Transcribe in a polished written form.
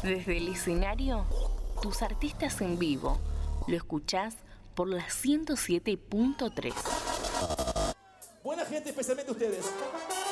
Desde el escenario, tus artistas en vivo, lo escuchás por la 107.3. Buena gente, especialmente ustedes.